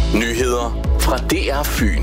Nyheder fra DR Fyn.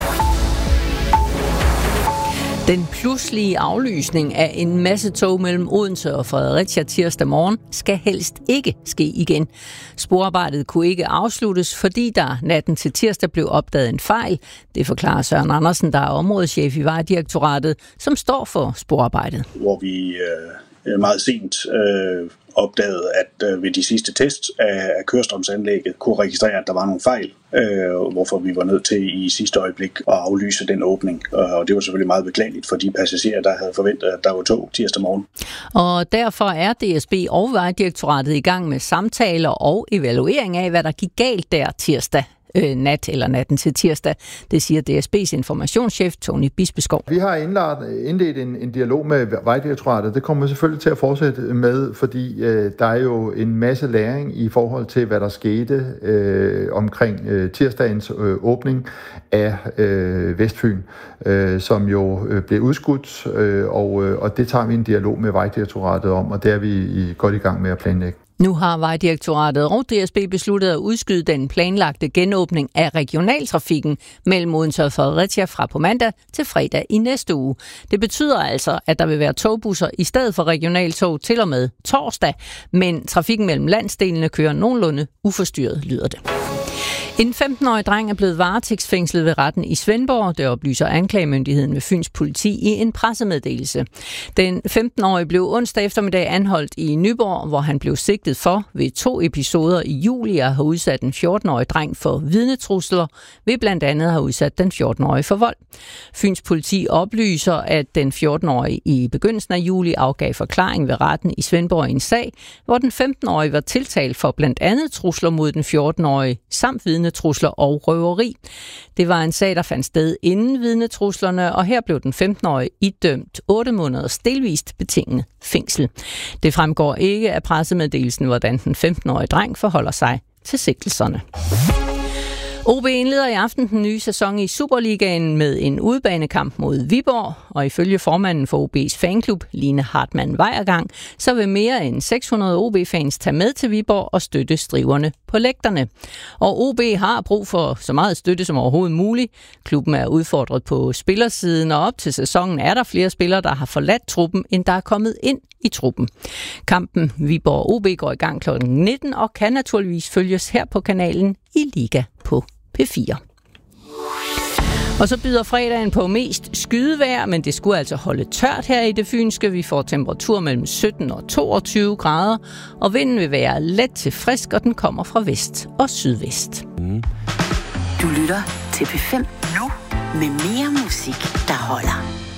Den pludselige aflysning af en masse tog mellem Odense og Fredericia tirsdag morgen skal helst ikke ske igen. Sporarbejdet kunne ikke afsluttes, fordi der natten til tirsdag blev opdaget en fejl. Det forklarer Søren Andersen, der er områdeschef i Vejdirektoratet, som står for sporarbejdet. Hvor vi meget sent opdagede, at ved de sidste tests af kørestrømsanlægget kunne registrere, at der var nogle fejl, hvorfor vi var nødt til i sidste øjeblik at aflyse den åbning. Og det var selvfølgelig meget beklageligt for de passagerer, der havde forventet, at der var tog tirsdag morgen. Og derfor er DSB og Vejdirektoratet i gang med samtaler og evaluering af, hvad der gik galt der tirsdag nat eller natten til tirsdag. Det siger DSB's informationschef Tony Bispeskov. Vi har indledt en dialog med Vejdirektoratet. Det kommer vi selvfølgelig til at fortsætte med, fordi der er jo en masse læring i forhold til, hvad der skete omkring tirsdagens åbning af Vestfyn, som jo blev udskudt, og det tager vi en dialog med Vejdirektoratet om, og det er vi godt i gang med at planlægge. Nu har Vejdirektoratet og DSB besluttet at udskyde den planlagte genåbning af regionaltrafikken mellem Odense og Fredericia fra på mandag til fredag i næste uge. Det betyder altså, at der vil være togbusser i stedet for regionaltog til og med torsdag, men trafikken mellem landsdelene kører nogenlunde uforstyrret, lyder det. En 15-årig dreng er blevet varetægtsfængslet ved retten i Svendborg. Det oplyser anklagemyndigheden ved Fyns politi i en pressemeddelelse. Den 15-årige blev onsdag eftermiddag anholdt i Nyborg, hvor han blev sigtet for ved 2 episoder i juli at have udsat en 14-årig dreng for vidnetrusler, ved blandt andet have udsat den 14-årige for vold. Fyns politi oplyser, at den 14-årige i begyndelsen af juli afgav forklaring ved retten i Svendborg i en sag, hvor den 15-årige var tiltalt for blandt andet trusler mod den 14-årige samt vidnetrusler og røveri. Det var en sag, der fandt sted inden vidnetruslerne, og her blev den 15-årige idømt 8 måneders delvist betinget fængsel. Det fremgår ikke af pressemeddelelsen, hvordan den 15-årige dreng forholder sig til sigtelserne. OB indleder i aften den nye sæson i Superligaen med en udebanekamp mod Viborg, og ifølge formanden for OB's fanklub, Line Hartmann Weiergang, så vil mere end 600 OB-fans tage med til Viborg og støtte striverne på lægterne. Og OB har brug for så meget støtte som overhovedet muligt. Klubben er udfordret på spillersiden, og op til sæsonen er der flere spillere, der har forladt truppen, end der er kommet ind i truppen. Kampen Viborg-OB går i gang kl. 19 og kan naturligvis følges her på kanalen i Liga på P4. Og så byder fredagen på mest skydevejr, men det skulle altså holde tørt her i det fynske. Vi får temperatur mellem 17 og 22 grader, og vinden vil være let til frisk, og den kommer fra vest og sydvest. Du lytter til P5 nu med mere musik, der holder.